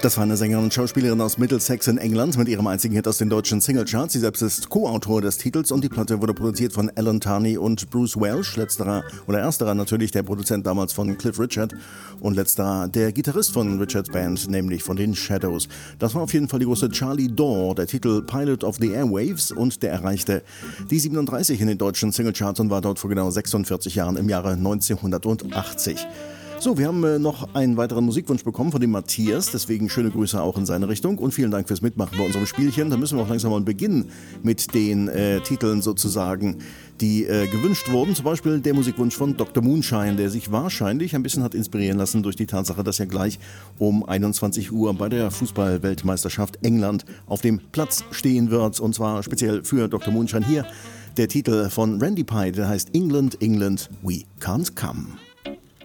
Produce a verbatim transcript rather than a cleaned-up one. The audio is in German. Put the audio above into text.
Das war eine Sängerin und Schauspielerin aus Middlesex in England mit ihrem einzigen Hit aus den deutschen Singlecharts. Sie selbst ist Co-Autor des Titels und die Platte wurde produziert von Alan Tarney und Bruce Welch. Letzterer oder ersterer natürlich der Produzent damals von Cliff Richard und letzterer der Gitarrist von Richards Band, nämlich von den Shadows. Das war auf jeden Fall die große Charlie Dore, der Titel Pilot of the Airwaves, und der erreichte die siebenunddreißig in den deutschen Singlecharts und war dort vor genau sechsundvierzig Jahren im Jahre neunzehnhundertachtzig. So, wir haben äh, noch einen weiteren Musikwunsch bekommen von dem Matthias, deswegen schöne Grüße auch in seine Richtung und vielen Dank fürs Mitmachen bei unserem Spielchen. Da müssen wir auch langsam mal beginnen mit den äh, Titeln sozusagen, die äh, gewünscht wurden. Zum Beispiel der Musikwunsch von Doktor Moonshine, der sich wahrscheinlich ein bisschen hat inspirieren lassen durch die Tatsache, dass ja gleich um einundzwanzig Uhr bei der Fußball-Weltmeisterschaft England auf dem Platz stehen wird, und zwar speziell für Doktor Moonshine hier der Titel von Randy Pye, der heißt England, England, We Can't Come.